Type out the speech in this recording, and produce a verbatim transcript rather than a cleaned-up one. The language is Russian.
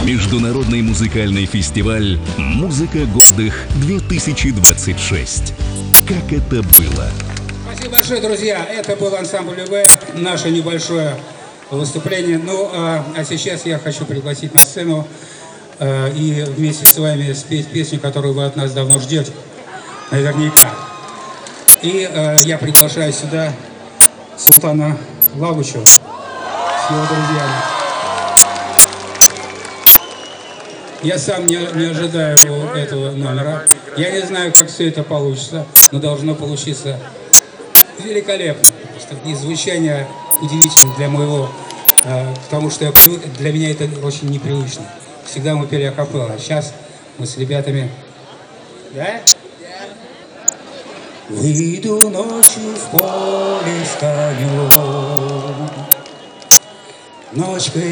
Международный музыкальный фестиваль «Музыка гордых-две тысячи двадцать шесть». Как это было? Спасибо большое, друзья. Это был ансамбль ЮВ, наше небольшое выступление. Ну, а, а сейчас я хочу пригласить на сцену а, и вместе с вами спеть песню, которую вы от нас давно ждете. Наверняка. И а, я приглашаю сюда Султана Лагучева с его друзьями. Я сам не, не ожидаю этого номера. Я не знаю, как все это получится, но должно получиться великолепно. Просто и звучание удивительно для моего, э, потому что я, для меня это очень непривычно. Всегда мы пели акапелла, а сейчас мы с ребятами... Да? Выйду ночью в поле с конем, ночь